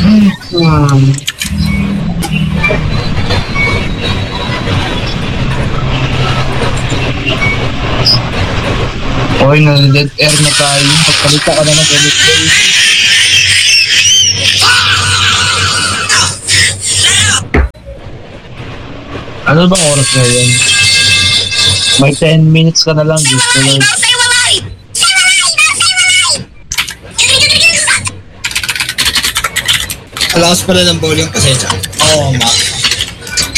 Oy, na-dead air na tayo. Pagkalita ka naman ulit. Ano bang oras na yun? May 10 minutes ka na lang, gusto Lord. Alakas pala ng volume, pasensya. Oo, ma.